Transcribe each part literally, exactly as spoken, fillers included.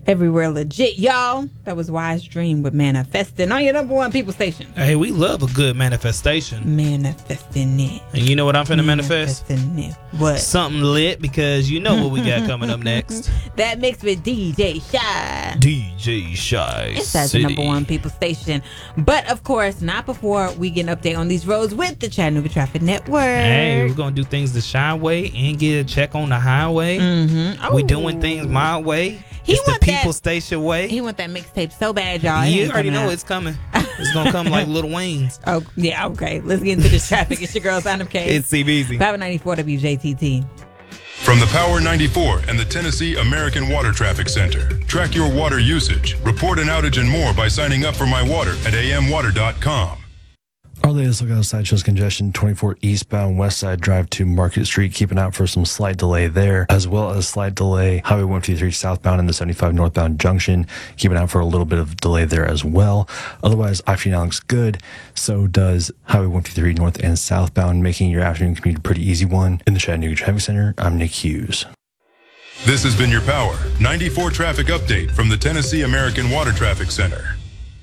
Everywhere legit, y'all. That was Wise Dream with Manifesting on your number one people station. Hey, we love a good manifestation. Manifesting it. And you know what I'm finna manifest? Manifesting it. What? Something lit, because you know what we got coming up next. That mix with D J Shy. D J Shy It's the number one people station. But, of course, not before we get an update on these roads with the Chattanooga Traffic Network. Hey, we're going to do things the Shy way and get a check on the highway. Mm-hmm. Oh. We doing things my way. He it's the want people that, station way. He want that mixtape so bad, y'all. You already know out. it's coming. It's going to come like Lil Wayne's. Oh, yeah, okay. Let's get into this traffic. It's your girl, Sign Up K. It's C B Z. Power ninety-four W J T T. From the Power ninety-four and the Tennessee American Water Traffic Center. Track your water usage, report an outage and more by signing up for My Water at a m water dot com. Our latest look outside shows congestion twenty-four eastbound West Side Drive to Market Street, keeping out for some slight delay there, as well as slight delay Highway one fifty-three southbound and the seventy-five northbound junction, keeping out for a little bit of delay there as well. Otherwise, I fifty-nine looks good. So does Highway one fifty-three north and southbound, making your afternoon commute a pretty easy one. In the Chattanooga Traffic Center, I'm Nick Hughes. This has been your Power ninety-four traffic update from the Tennessee American Water Traffic Center.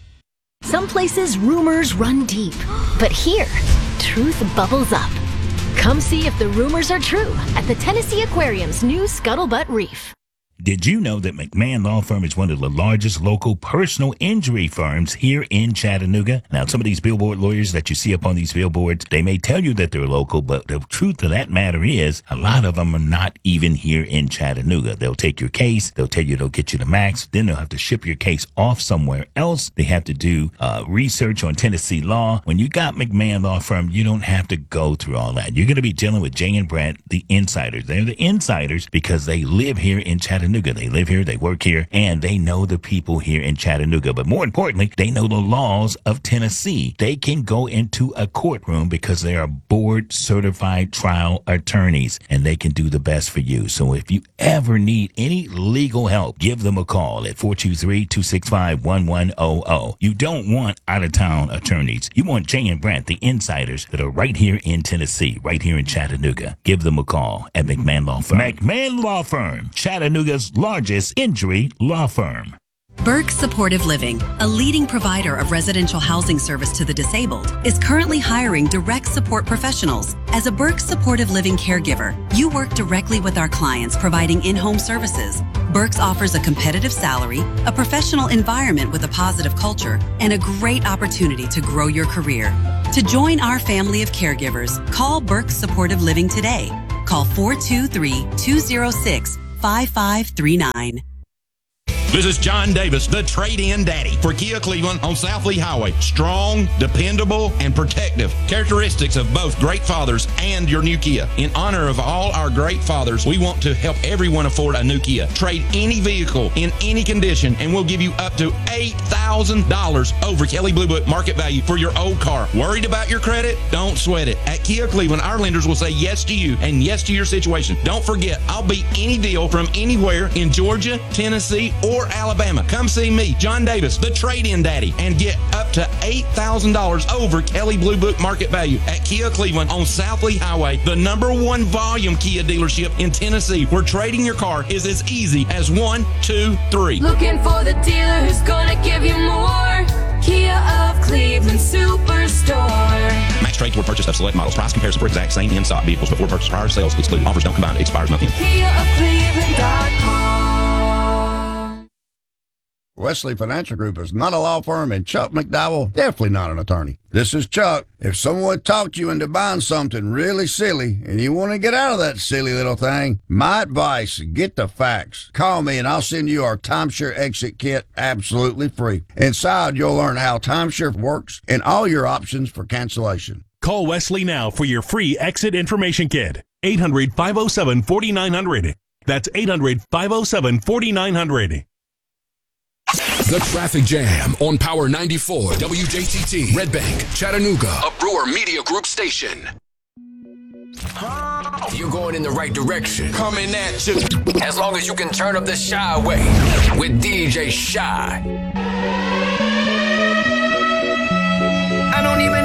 Some places rumors run deep, but here, truth bubbles up. Come see if the rumors are true at the Tennessee Aquarium's new Scuttlebutt Reef. Did you know that McMahon Law Firm is one of the largest local personal injury firms here in Chattanooga? Now, some of these billboard lawyers that you see up on these billboards, they may tell you that they're local, but the truth of that matter is a lot of them are not even here in Chattanooga. They'll take your case, they'll tell you they'll get you the max, then they'll have to ship your case off somewhere else. They have to do uh, research on Tennessee law. When you got McMahon Law Firm, you don't have to go through all that. You're going to be dealing with Jay and Brett, the insiders. They're the insiders because they live here in Chattanooga. They live here, they work here, and they know the people here in Chattanooga. But more importantly, they know the laws of Tennessee. They can go into a courtroom because they are board-certified trial attorneys, and they can do the best for you. So if you ever need any legal help, give them a call at four two three, two six five, one one zero zero. You don't want out-of-town attorneys. You want Jay and Brent, the insiders that are right here in Tennessee, right here in Chattanooga. Give them a call at McMahon Law Firm. McMahon Law Firm, Chattanooga's largest injury law firm. Burke Supportive Living, a leading provider of residential housing service to the disabled, is currently hiring direct support professionals. As a Burke Supportive Living caregiver, you work directly with our clients providing in-home services. Burke's offers a competitive salary, a professional environment with a positive culture, and a great opportunity to grow your career. To join our family of caregivers, call Burke Supportive Living today. Call four two three, two zero six, five five three nine. This is John Davis, the trade-in daddy for Kia Cleveland on South Lee Highway. Strong, dependable, and protective. Characteristics of both great fathers and your new Kia. In honor of all our great fathers, we want to help everyone afford a new Kia. Trade any vehicle in any condition, and we'll give you up to eight thousand dollars over Kelley Blue Book market value for your old car. Worried about your credit? Don't sweat it. At Kia Cleveland, our lenders will say yes to you and yes to your situation. Don't forget, I'll beat any deal from anywhere in Georgia, Tennessee, or Alabama. Come see me, John Davis, the trade-in daddy, and get up to eight thousand dollars over Kelley Blue Book market value at Kia Cleveland on South Lee Highway, the number one volume Kia dealership in Tennessee, where trading your car is as easy as one, two, three. Looking for the dealer who's gonna give you more. Kia of Cleveland Superstore. Max trade toward purchase of select models. Price comparison for exact same in-stock vehicles before purchase. Prior sales excluded. Offers don't combine. Expires month end. Kia of Cleveland dot com. Wesley Financial Group is not a law firm, and Chuck McDowell, definitely not an attorney. This is Chuck. If someone talked you into buying something really silly and you want to get out of that silly little thing, my advice, get the facts. Call me and I'll send you our timeshare exit kit absolutely free. Inside, you'll learn how timeshare works and all your options for cancellation. Call Wesley now for your free exit information kit. eight hundred, five oh seven, four nine zero zero. That's eight hundred, five oh seven, four nine zero zero. The Traffic Jam on Power ninety-four W J T T, Red Bank, Chattanooga, a Brewer Media Group station. You're going in the right direction. Coming at you. As long as you can turn up the Shy way with D J Shy. I don't even